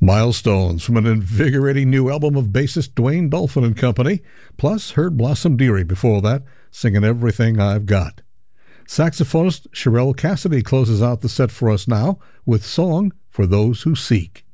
Milestones from an invigorating new album of bassist Dwayne Dolphin and Company, plus heard Blossom Dearie before that, singing Everything I've Got. Saxophonist Sherelle Cassidy closes out the set for us now with Song for Those Who Seek.